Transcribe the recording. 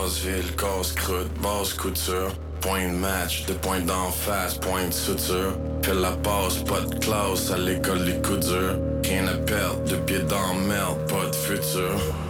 Basseville, casse-croûte, basse couture. Point de match, de point d'en face, point de suture. Fais la passe, pas de classe à l'école des coups durs. Rien à perdre, de pied dans merde, pas de futur.